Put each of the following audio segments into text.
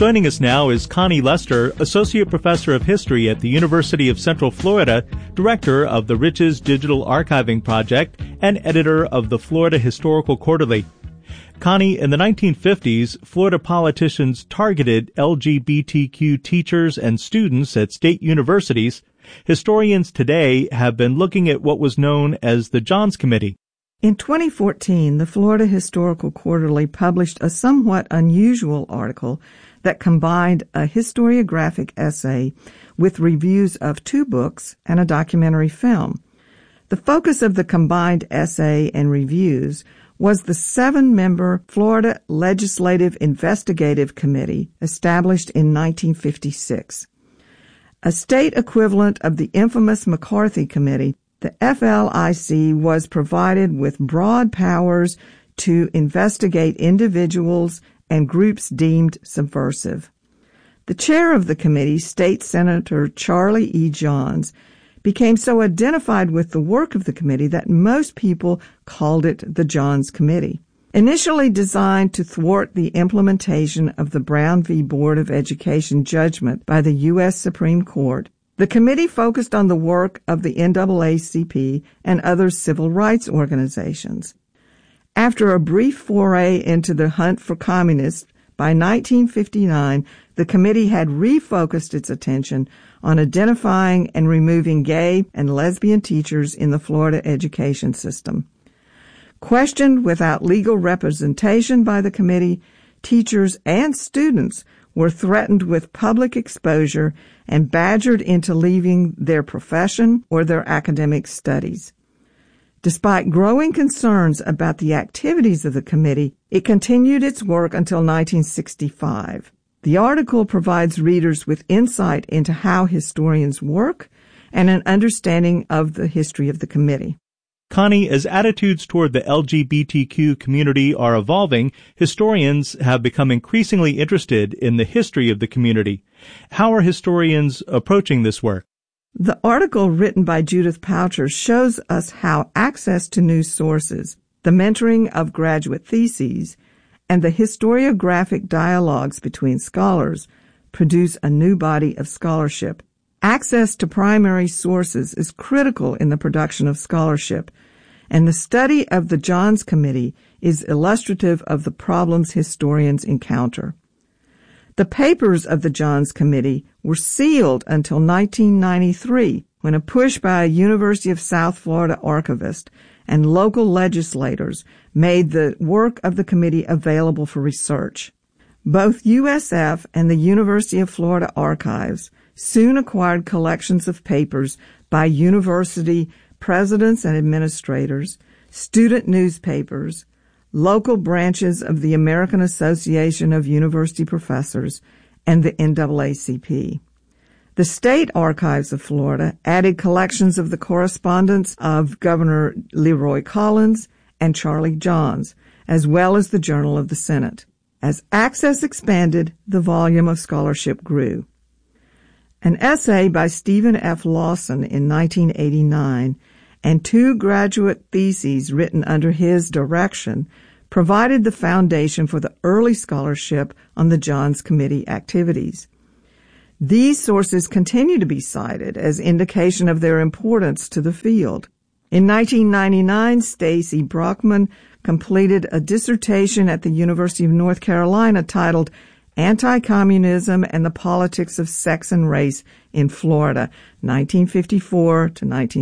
Joining us now is Connie Lester, Associate Professor of History at the University of Central Florida, Director of the Riches Digital Archiving Project, and editor of the Florida Historical Quarterly. Connie, in the 1950s, Florida politicians targeted LGBTQ teachers and students at state universities. Historians today have been looking at what was known as the Johns Committee. In 2014, the Florida Historical Quarterly published a somewhat unusual article that combined a historiographic essay with reviews of 2 books and a documentary film. The focus of the combined essay and reviews was the 7-member Florida Legislative Investigative Committee established in 1956. A state equivalent of the infamous McCarthy Committee, the FLIC was provided with broad powers to investigate individuals and groups deemed subversive. The chair of the committee, State Senator Charlie E. Johns, became so identified with the work of the committee that most people called it the Johns Committee. Initially designed to thwart the implementation of the Brown v. Board of Education judgment by the U.S. Supreme Court, the committee focused on the work of the NAACP and other civil rights organizations. After a brief foray into the hunt for communists, by 1959, the committee had refocused its attention on identifying and removing gay and lesbian teachers in the Florida education system. Questioned without legal representation by the committee, teachers and students were threatened with public exposure and badgered into leaving their profession or their academic studies. Despite growing concerns about the activities of the committee, it continued its work until 1965. The article provides readers with insight into how historians work and an understanding of the history of the committee. Connie, as attitudes toward the LGBTQ community are evolving, historians have become increasingly interested in the history of the community. How are historians approaching this work? The article written by Judith Poucher shows us how access to news sources, the mentoring of graduate theses, and the historiographic dialogues between scholars produce a new body of scholarship. Access to primary sources is critical in the production of scholarship, and the study of the Johns Committee is illustrative of the problems historians encounter. The papers of the Johns Committee were sealed until 1993, when a push by a University of South Florida archivist and local legislators made the work of the committee available for research. Both USF and the University of Florida Archives soon acquired collections of papers by university presidents and administrators, student newspapers, local branches of the American Association of University Professors, and the NAACP. The State Archives of Florida added collections of the correspondence of Governor Leroy Collins and Charlie Johns, as well as the Journal of the Senate. As access expanded, the volume of scholarship grew. An essay by Stephen F. Lawson in 1989 and 2 graduate theses written under his direction provided the foundation for the early scholarship on the Johns Committee activities. These sources continue to be cited as indication of their importance to the field. In 1999, Stacy Brockman completed a dissertation at the University of North Carolina titled Anti-Communism and the Politics of Sex and Race in Florida, 1954 to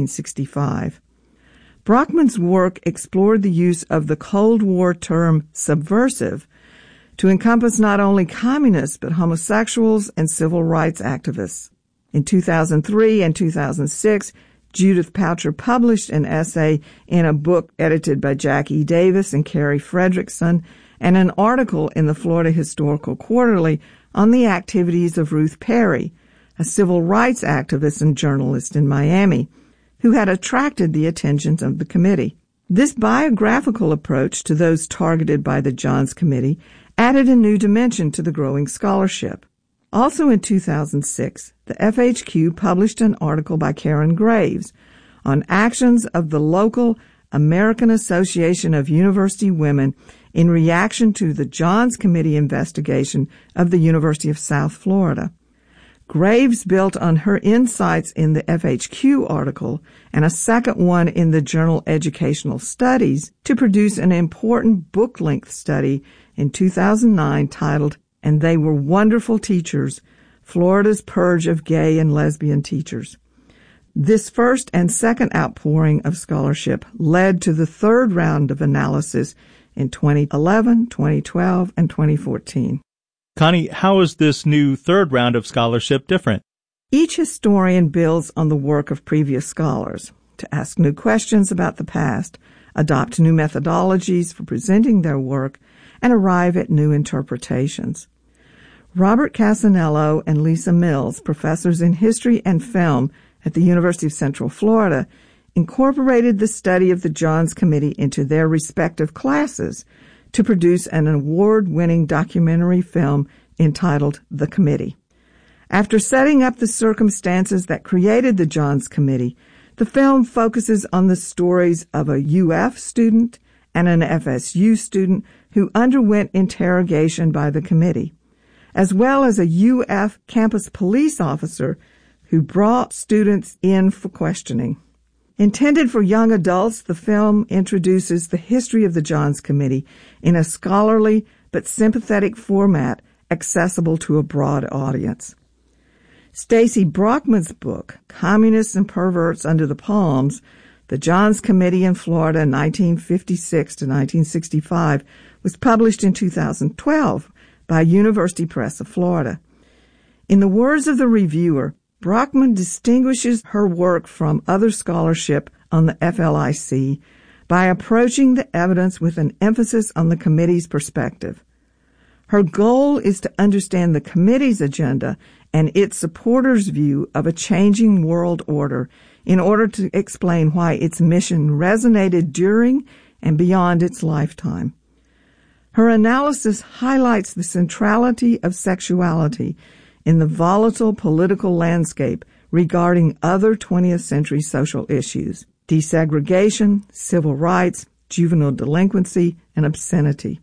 1965. Brockman's work explored the use of the Cold War term subversive to encompass not only communists but homosexuals and civil rights activists. In 2003 and 2006, Judith Poucher published an essay in a book edited by Jack E. Davis and Carrie Fredrickson and an article in the Florida Historical Quarterly on the activities of Ruth Perry, a civil rights activist and journalist in Miami, who had attracted the attention of the committee. This biographical approach to those targeted by the Johns Committee added a new dimension to the growing scholarship. Also in 2006, the FHQ published an article by Karen Graves on actions of the local American Association of University Women in reaction to the Johns Committee investigation of the University of South Florida. Graves built on her insights in the FHQ article and a second one in the journal Educational Studies to produce an important book-length study in 2009 titled, "And They Were Wonderful Teachers, Florida's Purge of Gay and Lesbian Teachers." This first and second outpouring of scholarship led to the third round of analysis in 2011, 2012, and 2014. Connie, how is this new third round of scholarship different? Each historian builds on the work of previous scholars to ask new questions about the past, adopt new methodologies for presenting their work, and arrive at new interpretations. Robert Casanello and Lisa Mills, professors in history and film at the University of Central Florida, incorporated the study of the Johns Committee into their respective classes to produce an award-winning documentary film entitled The Committee. After setting up the circumstances that created the Johns Committee, the film focuses on the stories of a UF student and an FSU student who underwent interrogation by the committee, as well as a UF campus police officer who brought students in for questioning. Intended for young adults, the film introduces the history of the Johns Committee in a scholarly but sympathetic format accessible to a broad audience. Stacy Brockman's book, Communists and Perverts Under the Palms, The Johns Committee in Florida 1956 to 1965, was published in 2012 by University Press of Florida. In the words of the reviewer, Brockman distinguishes her work from other scholarship on the FLIC by approaching the evidence with an emphasis on the committee's perspective. Her goal is to understand the committee's agenda and its supporters' view of a changing world order in order to explain why its mission resonated during and beyond its lifetime. Her analysis highlights the centrality of sexuality in the volatile political landscape regarding other 20th century social issues: desegregation, civil rights, juvenile delinquency, and obscenity.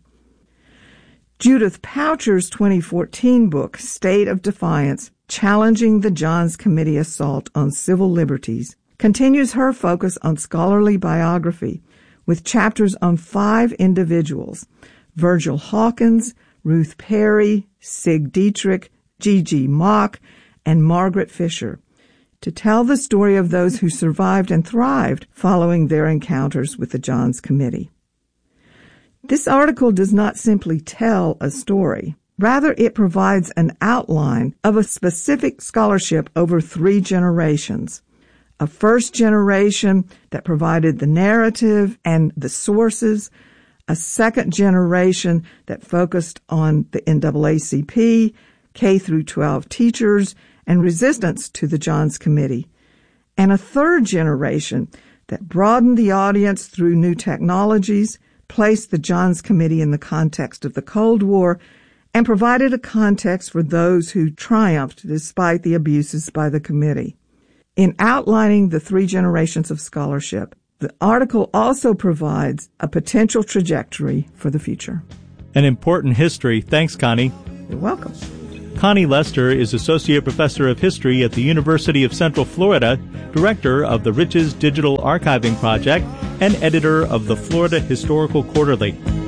Judith Poucher's 2014 book, State of Defiance, Challenging the Johns Committee Assault on Civil Liberties, continues her focus on scholarly biography with chapters on 5 individuals: Virgil Hawkins, Ruth Perry, Sig Dietrich, G.G. Mock, and Margaret Fisher, to tell the story of those who survived and thrived following their encounters with the Johns Committee. This article does not simply tell a story. Rather, it provides an outline of a specific scholarship over 3 generations. A first generation that provided the narrative and the sources, a second generation that focused on the NAACP, K through 12 teachers, and resistance to the Johns Committee, and a third generation that broadened the audience through new technologies, placed the Johns Committee in the context of the Cold War, and provided a context for those who triumphed despite the abuses by the committee. In outlining the 3 generations of scholarship, the article also provides a potential trajectory for the future. An important history. Thanks, Connie. You're welcome. Connie Lester is Associate Professor of History at the University of Central Florida, Director of the Riches Digital Archiving Project, and editor of the Florida Historical Quarterly.